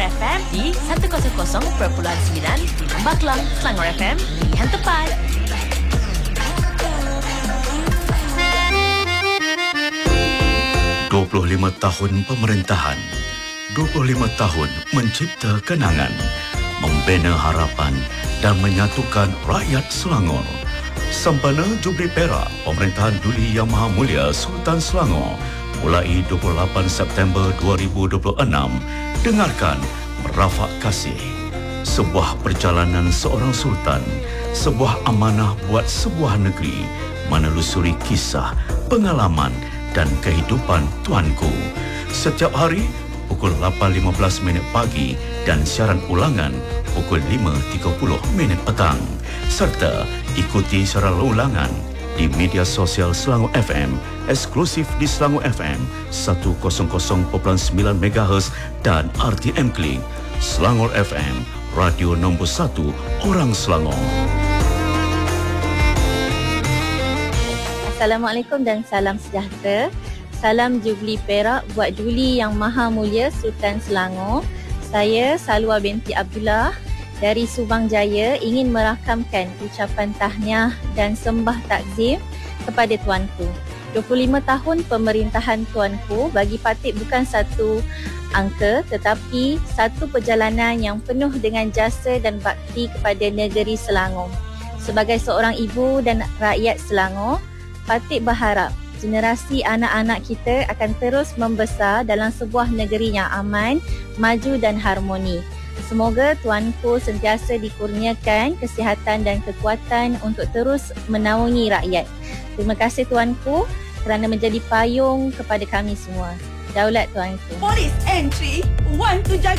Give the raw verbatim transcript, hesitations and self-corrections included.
F M di seratus perpuluhan sembilan di Lembah Kelang. Selangor F M, pilihan tepat. dua puluh lima tahun pemerintahan, dua puluh lima tahun mencipta kenangan, membina harapan dan menyatukan rakyat Selangor. Sempena Jubli Perak Pemerintahan Duli Yang Maha Mulia Sultan Selangor mulai dua puluh lapan September dua ribu dua puluh enam, dengarkan Merafak Kasih, sebuah perjalanan seorang sultan, sebuah amanah buat sebuah negeri, menelusuri kisah, pengalaman dan kehidupan tuanku. Setiap hari pukul lapan lima belas minit pagi dan siaran ulangan pukul lima tiga puluh minit petang. Serta ikuti secara ulangan di media sosial Selangor F M, eksklusif di Selangor F M seratus perpuluhan sembilan megahertz dan R T M Klik. Selangor F M, radio nombor satu orang Selangor. Assalamualaikum dan salam sejahtera. Salam Jubli Perak buat Duli Yang Maha Mulia Sultan Selangor. Saya Salwa binti Abdullah dari Subang Jaya ingin merakamkan ucapan tahniah dan sembah takzim kepada tuanku. dua puluh lima tahun pemerintahan tuanku bagi Patik bukan satu angka tetapi satu perjalanan yang penuh dengan jasa dan bakti kepada negeri Selangor. Sebagai seorang ibu dan rakyat Selangor, Patik berharap generasi anak-anak kita akan terus membesar dalam sebuah negeri yang aman, maju dan harmoni. Semoga tuanku sentiasa dikurniakan kesihatan dan kekuatan untuk terus menaungi rakyat. Terima kasih tuanku kerana menjadi payung kepada kami semua. Daulat tuanku. Polis entry, want to jaga